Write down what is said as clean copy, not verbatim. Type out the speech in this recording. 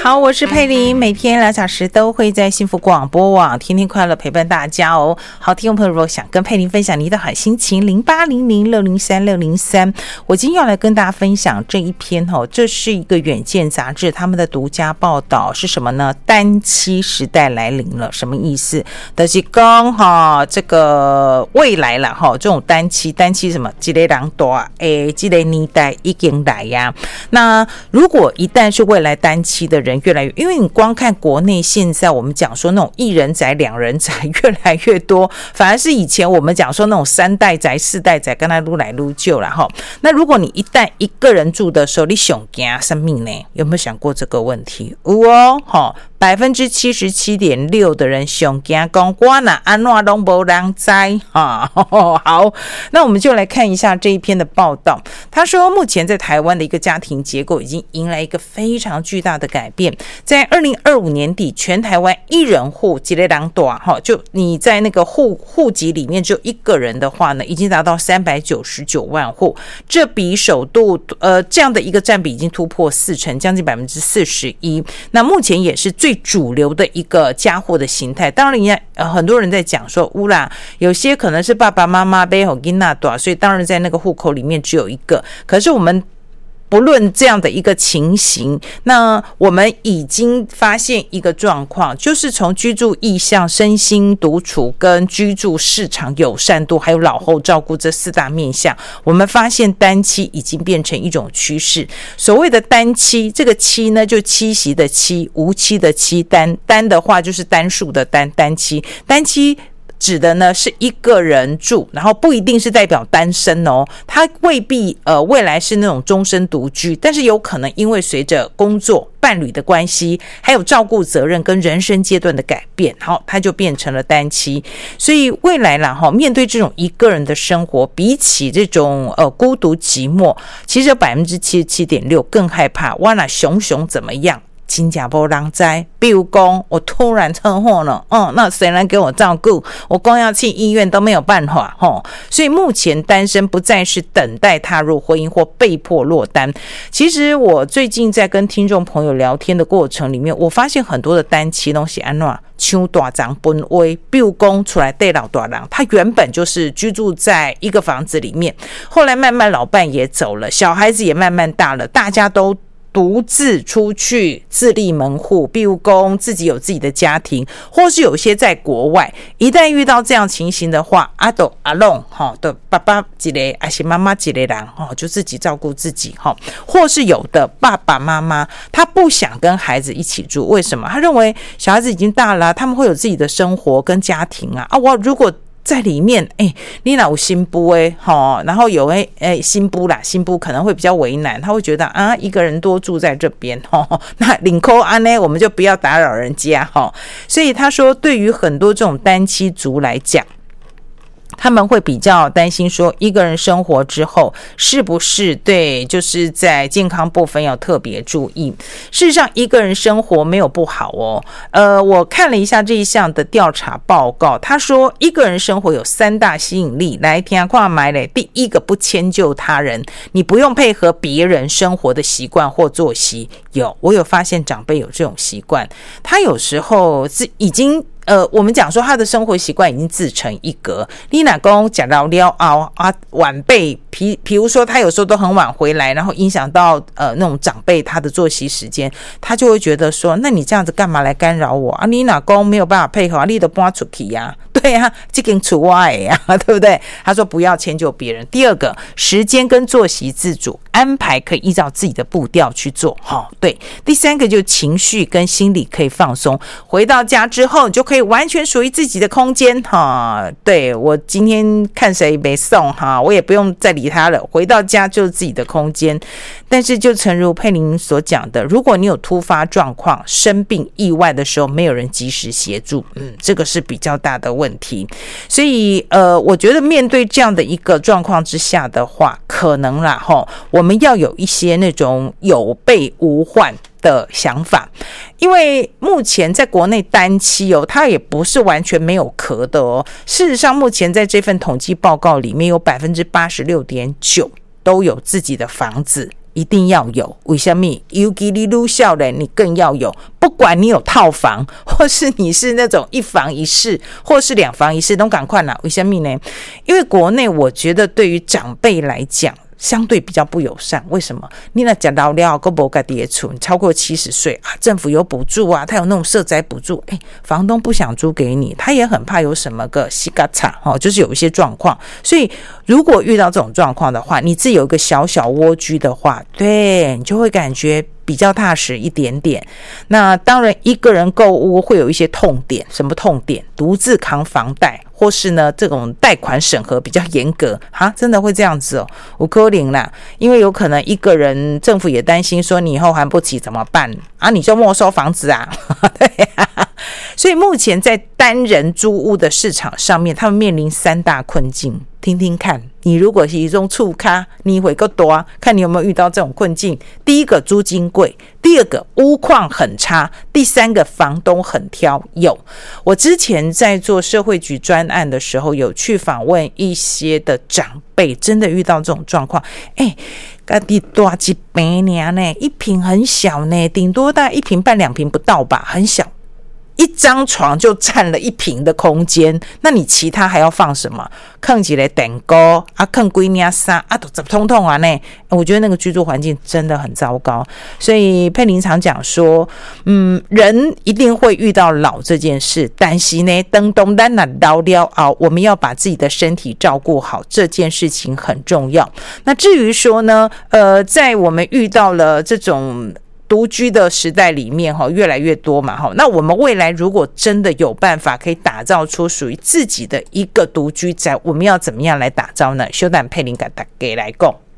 好，我是佩玲，每天2小时都会在幸福广播网天天快乐陪伴大家哦。好，听众朋友如果想跟佩玲分享你的好心情，0800603603，我今天要来跟大家分享这一篇哦，这是一个远见杂志他们的独家报道，是什么呢？单妻时代来临了，什么意思？就是讲哈，这个未来啦哈，这种单妻什么，这个人大这个年代已经来呀。那如果一旦是未来单妻的人越来越，因为你光看国内现在我们讲说那种一人宅2人宅越来越多，反而是以前我们讲说那种3代宅4代宅跟他撸来撸旧啦齁。那如果你一旦一个人住的时候，你想怕什么呢？有没有想过这个问题？有哦齁。77.6% 的人想怕说我哪安怎都没人知哈。好，那我们就来看一下这一篇的报道。他说，目前在台湾的一个家庭结构已经迎来一个非常巨大的改变。在2025年底，全台湾一人户一个人大哈，就你在那个户籍里面只有一个人的话呢，已经达到399万户，这比首度这样的一个占比已经突破40%，将近41%。那目前也是最主流的一个家户的形态。当然很多人在讲说啦，有些可能是爸爸妈妈背后囡仔大，所以当然在那个户口里面只有一个。可是我们不论这样的一个情形，那我们已经发现一个状况，就是从居住意向、身心独处跟居住市场友善度还有老后照顾这4大面向，我们发现单妻已经变成一种趋势。所谓的单妻，这个妻呢就栖息的妻，无妻的妻，单的话就是单数的单妻。单妻指的呢是一个人住，然后不一定是代表单身哦，他未必未来是那种终身独居，但是有可能因为随着工作、伴侣的关系，还有照顾责任跟人生阶段的改变，好，他就变成了单妻。所以未来啦面对这种一个人的生活，比起这种孤独寂寞，其实有 77.6% 更害怕哇那熊怎么样，真的没人知。比如说我突然车祸了，那谁来给我照顾？我光要去医院都没有办法。所以目前单身不再是等待踏入婚姻或被迫落单。其实我最近在跟听众朋友聊天的过程里面，我发现很多的单妻都是安怎抢大张本位，比如说出来带老大人，他原本就是居住在一个房子里面，后来慢慢老伴也走了，小孩子也慢慢大了，大家都独自出去自立门户，比如说自己有自己的家庭，或是有些在国外，一旦遇到这样情形的话，阿龙的爸爸一个还是妈妈一个人就自己照顾自己，或是有的爸爸妈妈他不想跟孩子一起住，为什么？他认为小孩子已经大了，他们会有自己的生活跟家庭我如果在里面你哪有新妇然后有新妇可能会比较为难，他会觉得一个人多住在这边那领扣安呢，我们就不要打扰人家所以他说，对于很多这种单妻族来讲，他们会比较担心说，一个人生活之后是不是对就是在健康部分要特别注意。事实上一个人生活没有不好我看了一下这一项的调查报告，他说一个人生活有3大吸引力，来听看买嘞。第一个，不迁就他人，你不用配合别人生活的习惯或作息。我有发现长辈有这种习惯，他有时候是已经我们讲说他的生活习惯已经自成一格。你哪公讲到晚辈，比如说他有时候都很晚回来，然后影响到那种长辈他的作息时间，他就会觉得说，那你这样子干嘛来干扰我你哪公没有办法配合你都搬出去对这个除外对不对？他说不要迁就别人。第二个，时间跟作息自主，安排可以依照自己的步调去做对。第三个，就是情绪跟心理可以放松，回到家之后你就可以完全属于自己的空间对，我今天看谁没送我也不用再理他了，回到家就是自己的空间。但是就诚如佩玲所讲的，如果你有突发状况、生病、意外的时候，没有人及时协助这个是比较大的问题。所以我觉得面对这样的一个状况之下的话，可能我们要有一些那种有备无患的想法。因为目前在国内单妻它也不是完全没有壳的事实上目前在这份统计报告里面有 86.9% 都有自己的房子， 一定要有，为什么？尤其你愈少年，你更要有。不管你有套房，或是你是那种一房一室，或是2房1室，都赶快啦。为什么呢？因为国内我觉得对于长辈来讲，相对比较不友善。为什么？你那讲到了都没自己的厝，超过70岁啊，政府有补助啊，他有那种社宅补助，房东不想租给你，他也很怕有什么个西嘎嚓就是有一些状况。所以如果遇到这种状况的话，你自己有一个小小蜗居的话，对，你就会感觉比较踏实一点点。那当然一个人购物会有一些痛点，什么痛点？独自扛房贷，或是呢这种贷款审核比较严格真的会这样子有可能啦，因为有可能一个人政府也担心说你以后还不起怎么办你就没收房子对所以目前在单人租屋的市场上面，他们面临3大困境，听听看，你如果是一种厝咖，你会够多看你有没有遇到这种困境。第一个，租金贵；第二个，屋况很差；第三个，房东很挑。我之前在做社会局专案的时候，有去访问一些的长辈，真的遇到这种状况。家己大一坪呢，一坪很小呢，顶多大概1坪半2坪不到吧，很小。一张床就占了1坪的空间，那你其他还要放什么？放一个电锅放几件衫都通通呢？我觉得那个居住环境真的很糟糕。所以佩玲常讲说，人一定会遇到老这件事，但是呢，等咱那老了我们要把自己的身体照顾好，这件事情很重要。那至于说呢，在我们遇到了这种独居的时代里面越来越多嘛，那我们未来如果真的有办法可以打造出属于自己的一个独居宅，我们要怎么样来打造呢？小蛋佩玲给大家来讲。